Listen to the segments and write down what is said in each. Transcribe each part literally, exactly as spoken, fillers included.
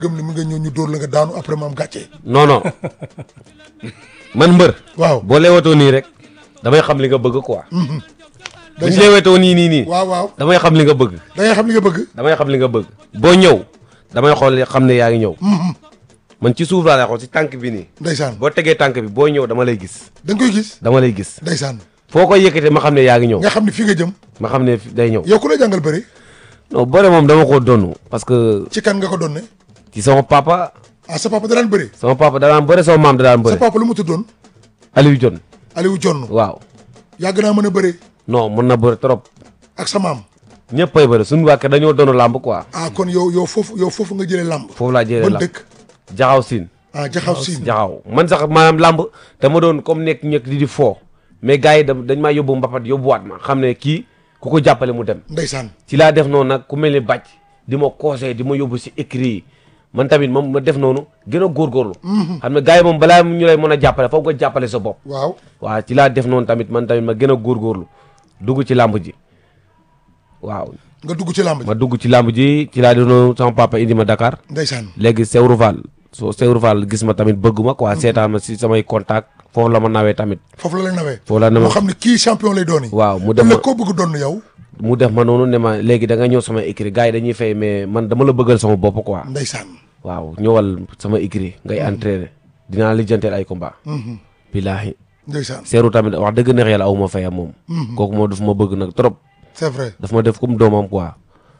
gëm ni mu nga ñëw ñu dóor la nga daanu après mu am gàcce. non non man mbër. waaw boo leewatoo nii rek damay xam li nga bëgg quoi. bu ñu leewatoo nii nii nii. waaw waaw damay xam li nga bëgg. da ngay xam li nga bëgg. damay xam li nga bëgg. boo ñëw damay xool xam ne yaa ngi ñëw. man ci suuf laa lay xool ci tànk bi nii. ndeysaan boo tegee tànk bi boo ñëw dama lay gis. da nga koy gis. dama lay gis. ndeysaan foo koy yëkkatee ma xam ne yaa ngi ñëw. nga xam ne fii nga jëm. ma xam ne day ñëw. yow ku la jàngal bëri. non bëre moom dama koo donn parce que. ci kan nga ko doon ne. ci sama papa. ah sa papa da daan bëri. sama papa da daan bëre sama maam da daan bëre. sa papa lu mu tuddoon. Aliou Dione. Aliou Dione. waaw. yàgg naa mën a bëri. non mën na bëre trop. ak sa maam. ñëpp ay bëre suñu wàkkee dañoo doon làmb quoi. ah kon yow yow foofu yow foofu nga jëlee làmb. foofu laa jëlee ban làmb dëkk. jaxaw siin. ah jaxaw siin. jaxaw man sax maanaam làmb dama doon comme nekk ñëkk di di foo mais gars yi dañ maa yóbbu mbapat yóbbuwaat ma xam ne kii ku ko jàppale mu dem. ndeysaan. ci laa def noonu nag ku mel ni bàcc di ma conseil di ma yóbbu si écrit yi man tamit moom ma def noonu gën a góorgóorlu. xam ne gars yi moom balaa ñu lay mën a jàppale foog nga jàppale sa bopp. waaw waaw ci laa def noonu tamit man tamit ma gën a góorgóorlu dugg ci làmb ji waaw. nga dugg ci làmb ji. ma dugg ci làmb ji ci laa doon sama papa indi ma Dakar. ndeysaan. léegi Sewru Fall soo Sewru Fall gis ma tamit bëgg ma quoi seetaan ma si samay contact foofu la ma nawee tamit. foofu la la nawee. foofu la nawee moo xam ne kii champion lay doon. waaw mu def ma koo bëgg doon yow. mu def ma noonu ne ma léegi da nga ñëw sama écrit gars yi dañuy fay mais man dama la bëggal sama bopp quoi. ndeysaan. waaw ñëwal sama écrit ngay entraîner dinaa lijjanteel ay combat. billaahi. ndeysaan. Seeru tamit wax dëgg neex yàlla aw ma fayam moom. kooku moo daf ma bëgg nag trop. c'est vrai. daf ma def comme doomam quoi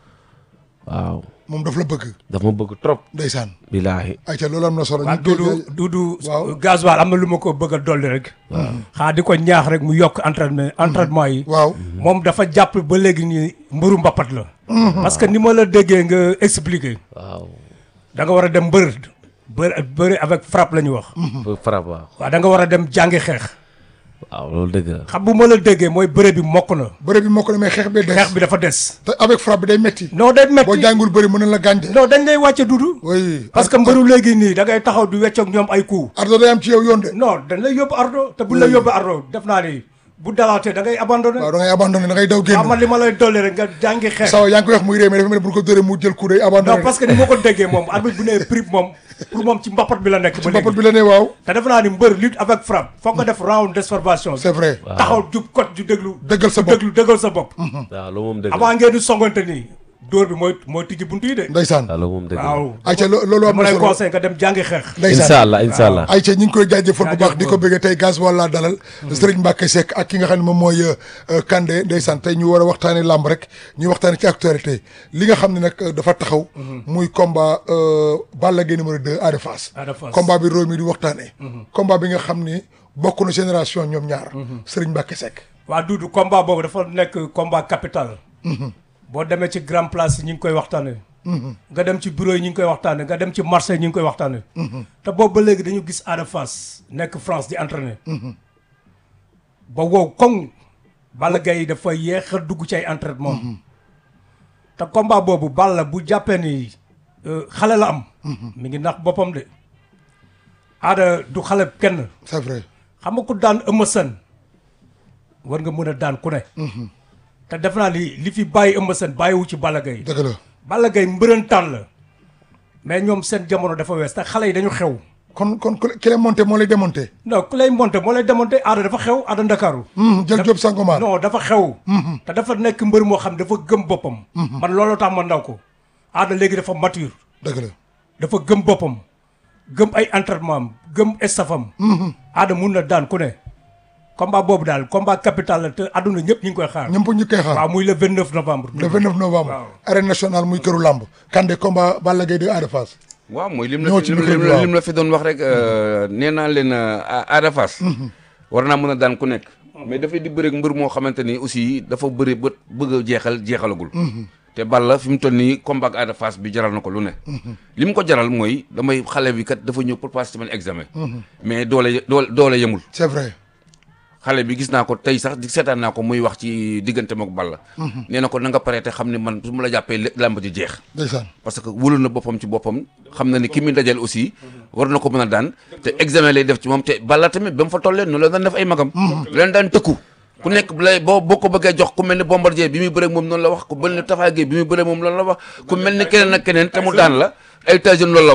waaw. moom daf la bëgg. daf ma bëgg trop. ndeysaan. billaahi. ayca loolu am na solo. waaw Doudou Doudou waaw Gasoil am na lu ma ko bëgg a dolli rek. xaa di ko ñaax rek mu yokk entraînement entraînement yi. waaw. moom dafa jàpp ba léegi nii mbëru mbapat la. parce que ni ma la déggee nga expliquer. waaw. da nga war a dem mbër bër bëri avec frappe la ñu wax. frappe waaw. waaw da nga war a dem jàngi xeex. waaw loolu dëgg la. xam bu ma la déggee mooy bëre bi mokk na. bëre bi moo ko demee xeex bi des. xeex bi dafa des. te avec frappe bi day metti. non day metti boo jàngul bëri mën na la gaañ de. non dañ lay wàcce Doudou. oui. parce que mbëru léegi nii da ngay taxaw di weccoog ñoom ay coups. ardo day am ci yow yoon de. non dañ lay yóbbu ardo te buñ la yóbbu ardo def naa ni bu dalaatee da ngay abandonné. waaw da ngay abandonné da ngay daw génn. waaw man li ma lay dolli rek nga jàngi xeex. sawa yaa ngi koy wax muy réew mi dafa mel ne bu ko dóoree mu jël coup day abandonné. non parce que ni ma ko déggee moom arbitre bu nee prip moom pour moom ci mbapat bi la nekk. ci mbapat bi la ne waaw. te defe naa ni mbër lutte avec frappe foog nga def round d'observation. c'est vrai. taxaw jub kot ju déglu. dëggal sa bopp déglu dëggal sa bopp. waaw loolu moom dëgg la. avant ngeen di songante nii dóor bi mooy mooy tijji buntu yi de. ndeysaan. waaw loolu moom dëgg la. waaw ayca loolu am dama na lay solo. conseil nga dem jàngi xeex. ndeysaan incha allah incha allah. ayca ñu ngi koy jaajëfal bu baax di ko bëggee tey Gasoil laa dalal. Serigne Mbacké Seck ak ki nga xam ne moom mooy Kandé ndeysaan tey ñu war a waxtaanee làmb rek ñuy waxtaanee ci actualité li nga xam ne nag dafa taxaw. muy combat Balla Gaye numéro deux Ada Fass. Ada Fass combat bi réew mi di waxtaanee. combat bi nga xam ni bokk na génération ñoom ñaar. Serigne Mbacké Seck. waa Doudou combat boobu dafa nekk combat capital. boo demee ci grand place yi ñu ngi koy waxtaanee. nga dem ci bureau yi ñu ngi koy waxtaanee nga dem ci marché yi ñu ngi koy waxtaanee. te boobu ba léegi dañu gis Ada Fass nekk France di entraîner. ba wow koŋ Balla Gaye dafa yéex a dugg ci ay entraînement. te combat boobu Balla bu jàppee ni xale la am. mi ngi nax boppam de. Ada du xale kenn. c'est vrai. xam nga ku daan Eumeu Sène war nga mën a daan ku ne. te def naa li li fi bàyyi Eumeu Sène bàyyiwu ci Balla Gaye. dëgg la. Balla Gaye mbërëntaan la mais ñoom seen jamono dafa wees te xale yi dañu xew. kon kon ku ki lay monté moo lay démonté. non ku lay monté moo lay démonté Ada dafa xew Ada Ndakaaru. jël Diop Sangomar. non dafa xew. te dafa nekk mbër moo xam dafa gëm boppam. man looloo tax ma ndaw ko. Ada léegi dafa mature. dëgg la. dafa gëm boppam. gëm ay entraînement am gëm estafam. Ada mun na daan ku ne. combat boobu daal combat capital la te àdduna ñëpp ñu ngi koy xaar. ñëpp ñu koy xaar waaw muy le vingt neuf novembre. le vingt neuf novembre. waaw arène nationale muy këru làmb. Kandé combat Balla Gaye de Ada Fass. waaw mooy lim la ñëw fi ci micro bi lim lim la fi doon wax rek nee naa leen Ada Fass war naa mën a daan ku nekk. mais dafay di bëreeg mbër moo xamante ni aussi dafa bëri ba bëgg a jeexal jeexalagul. te Balla fi mu toll nii combat ak Ada Fass bi jaral na ko lu ne. li mu ko jaral mooy damay xale bi kat dafa ñëw pour passer ci man examen. mais doole doole doole yemul. c'est vrai. xale bi gis naa ko tey sax di seetaan naa ko muy wax ci diggante mook Balla. nee na ko na nga pare te xam ne man su ma la jàppee làmb ji jeex. ndeysaan. parce que wóolu na boppam ci boppam xam na ni ki muy dajal aussi war na ko mën a daan te examen lay def ci moom te Balla tamit ba mu fa tollee noonu la daan def ay magam. leen daan tëkku. ku nekk lay boo boo ko bëggee jox ku mel ni Bombardier bi muy bëre moom noonu la wax ku mel ni Tapha Guèye bi muy bëre moom loolu la wax ku mel ni keneen ak keneen te mu daan la ay Tyson loolu la